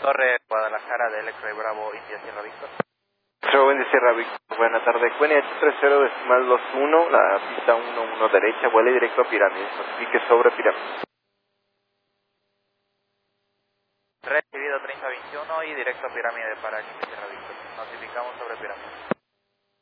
Torre Guadalajara de Electro Bravo India Sierra Víctor. Bravo India Sierra Víctor, buena tarde. QNH 30 decimal 21, la pista 11 derecha, vuele directo a Pirámides, notifique sobre Pirámides. Recibido 3021 y directo a Pirámide para India Sierra Víctor. Notificamos sobre Pirámide.